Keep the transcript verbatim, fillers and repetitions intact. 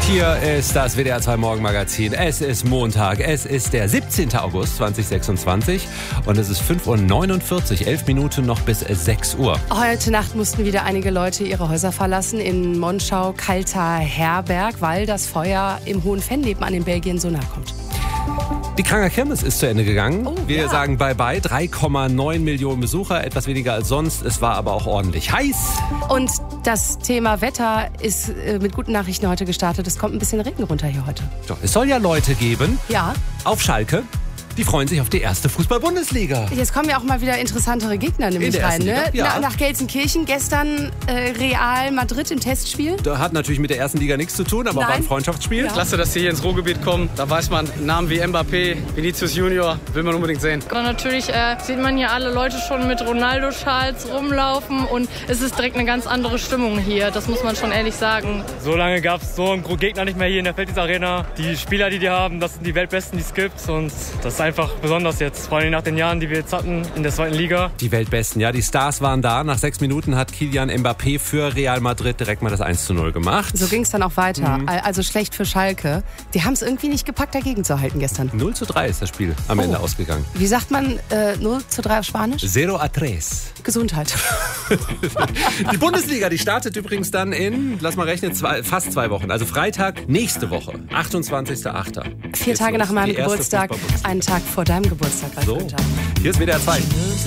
Hier ist das W D R zwei Morgenmagazin. Es ist Montag. Es ist der siebzehnten August zweitausendsechsundzwanzig und es ist fünf Uhr neunundvierzig, elf Minuten noch bis sechs Uhr. Heute Nacht mussten wieder einige Leute ihre Häuser verlassen in Monschau, Kalter, Herberg, weil das Feuer im Hohen Venn nebenan in Belgien so nahe kommt. Die Kranger Kirmes ist zu Ende gegangen. Oh, Wir ja. sagen Bye-bye. drei Komma neun Millionen Besucher, etwas weniger als sonst. Es war aber auch ordentlich heiß. Und das Thema Wetter ist äh, mit guten Nachrichten heute gestartet. Es kommt ein bisschen Regen runter hier heute. So, es soll ja Leute geben Ja, auf Schalke, die freuen sich auf die erste Fußball-Bundesliga. jetzt kommen ja auch mal wieder interessantere Gegner nämlich In der rein. ersten Ne? Liga, ja. Na, nach Gelsenkirchen gestern äh, Real Madrid im Testspiel. Das hat natürlich mit der ersten Liga nichts zu tun, aber Nein. war ein Freundschaftsspiel. Ja. Klasse, dass sie hier ins Ruhrgebiet kommen. Da weiß man, Namen wie Mbappé, Vinicius Junior, will man unbedingt sehen. Und natürlich äh, sieht man hier alle Leute schon mit Ronaldo-Schals rumlaufen und es ist direkt eine ganz andere Stimmung hier, das muss man schon ehrlich sagen. So lange gab es so einen Gegner nicht mehr hier in der Felddienst Arena. Die Spieler, die die haben, das sind die Weltbesten, die es gibt und das ist einfach besonders jetzt, vor allem nach den Jahren, die wir jetzt hatten in der zweiten Liga. Die Weltbesten, ja, die Stars waren da. Nach sechs Minuten hat Kylian Mbappé für Real Madrid direkt mal das eins zu null gemacht. So ging es dann auch weiter. Mhm. Also schlecht für Schalke. Die haben es irgendwie nicht gepackt, dagegen zu halten gestern. null zu drei ist das Spiel am Oh. Ende ausgegangen. Wie sagt man äh, null zu drei auf Spanisch? Zero a tres. Gesundheit. Die Bundesliga, die startet übrigens dann in, lass mal rechnen, zwei, fast zwei Wochen. Also Freitag nächste Woche, achtundzwanzigster achter Vier Tage nach meinem Geburtstag, einen Tag vor deinem Geburtstag. So, hier ist W D R zwei.